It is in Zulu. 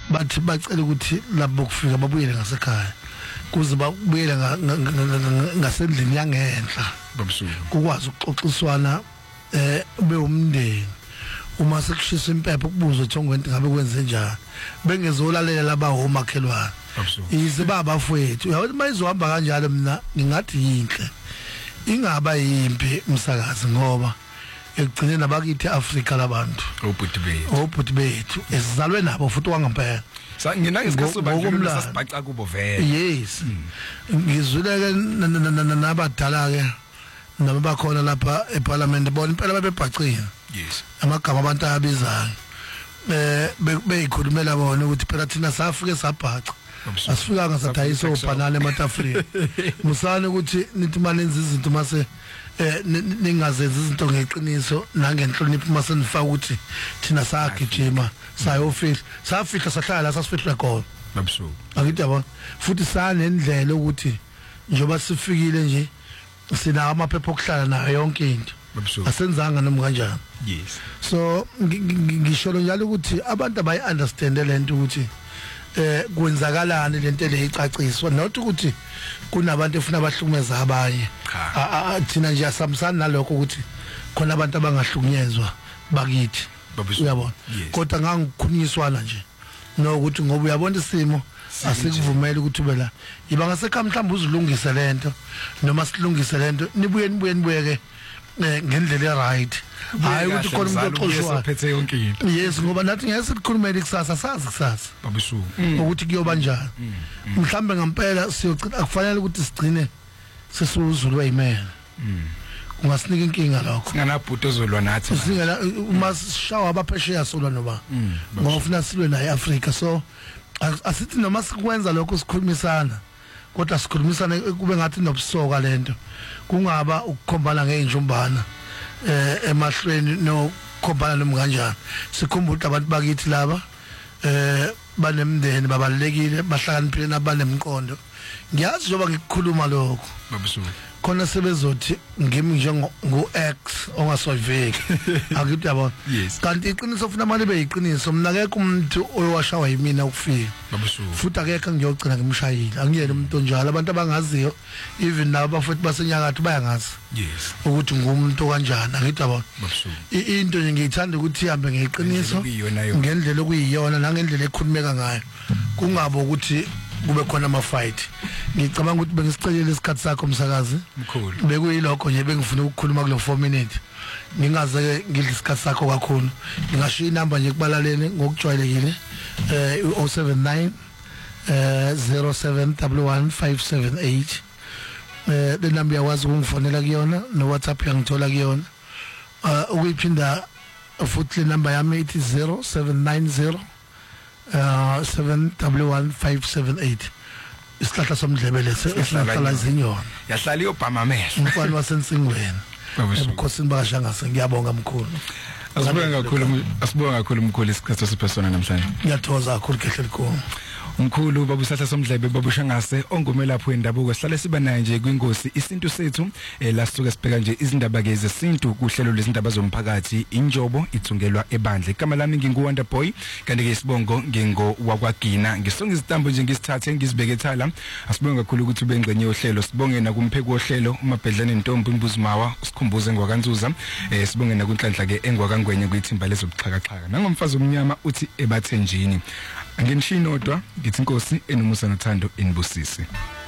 bathi bacela ukuthi labo kufika babuyele ngasekhaya kuze babuyele ngasendlini yangenhla babusuku kukwazi ukuxoxiswana beumndeni uma sekushisa impepho kubuza uThongweni ngabe kwenze njani bengezolalela laba omakhelwane ize babafowethu uyabona mayizohamba kanjalo mina ngingathi yinhle ingaba yimpi umsakazi ngoba ekugcineni abakithi Afrika labantu obhuti bethu esizalwe nabo futhi wangempela ngina ngesikhathi bandlula sasibhaca kubo vele yes ngizuleke nabadala ke noma bakhona lapha eParliament bona impela babebhacile yes amagama abantu abizayo beyikhulumela bona ukuthi phela thina safike sabhaca asifikanga sathayisa obanana ematafrika musane ukuthi nithi malenza izinto mase ningazenza izinto ngeqiniso nangenhlonipho mase nifaka ukuthi thina sagijima sayofihla safihla sahlala la sasifihla khona babusuku akithi yabona futhi sanendlela ukuthi njoba sifikile nje sina amaphepha okuhlala nayo yonke into asenzanga noma kanjani yes so ngisho njalo ukuthi abantu abayi understand lento ukuthi kwenzakalani lento leyicaciswa not ukuthi kunabantu efuna abahlukumeza abanye thina nje asamsana nalokho ukuthi khona abantu abangahlukunyezwa bakithi uyabona kodwa ngangikhunyiswana nje nokuthi ngoba uyabona isimo asikuvumela ukuthi ubela yiba ngasekhaya mhlawumbe uzilungise lento noma silungise lento nibuye ngendlela right hayi ukuthi khona umuntu oxoshwa ophethe yonke into yes ngoba nathi ngeke sikhulumele kusasa sazi kusasa babusuku ukuthi kuyoba njani mhlambe ngempela siyogcina akufanele ukuthi sigcine sesuzulu wayimela ungasinika inkinga lokho singanabhuti ozolwa nathi singela uma sishawa abaphesheya solwa noba ngoba ufuna silwe naye Africa so asithi noma sikwenza lokho sikhulumisana kodwa sikhulumisana kube ngathi nobusoka lento kungaba ukukhombana ngeenjumbana emahlweni nokukhombana noma kanjani sikhumbula abantu bakithi laba banemndeni babalekile bahlakaniphile nabanemqondo ngiyazi njoba ngikukhuluma lokho babusuku khona sebezothi ngimi njengo X ongasolveki akithi yabona kanti iqiniso ufuna manje beyiqiniso mina akekho umuntu oyowashawa yimina ukufika babusuku futhi akekho ngiyogcina ngimshayile angiyena umuntu onjalo abantu abangaziyo even nabo bafuthi basenyakatho bayangazi yes ukuthi ngumuntu kanjani akithi yabona babusuku into nje ngiyithanda ukuthi ihambe ngeqiniso ngendlela okuyiyona nangendlela ekhulumeka ngayo kungabo ukuthi kube khona ama fight ngicabanga ukuthi bengisicela isikhathi sakho umsakazi mkhulu bekuyilokho nje bengifuna ukukhuluma kulo 4 minutes ngingaze ngidla isikhathi sakho kakhulu ngingashiya inamba nje kubalaleni ngokujwayelekile 079 07115758 le namba yawazi ukungifonela kuyona no WhatsApp yangithola kuyona ukuyiphinda futhi le namba yami ithi 0790 71158 isihlahla somdlebele esihlala zinyona yahlala iyobhama amehlo umfana wasensingweni ebukhosini bakashangase ngiyabonga mkhulu asibonga kakhulu mkhulu isikhathi sesiphesona namhlanje ngiyathoza kakhulu kehle likhulu umkhulu babusahla somdlebe babushangase ongumelaphi wendabuko sihlale siba naye nje kwinkosi isintu sethu la sisuke sibheka nje izindaba ke zesintu kuhlelo lezindaba zomphakathi injobo ithungelwa ebandla igama lami nginguWonder Boy kanti ke isibongo ngingo wakwagina ngisonga izitambo nje ngisithathe ngizibeke ethala asibonga kakhulu ukuthi ube ngcenye yohlelo sibonge nakumpheki wohlelo umabhedlane intombi imbuzimawa usikhumbuze ngwakanzuza sibonge nakunhlanhla ke engwakangwenye kuyithimba lezobuxhakaxhaka nangomfazi omnyama uthi ebathenjini angenishini odwa ngithi inkosi enomusa nothando inibusise.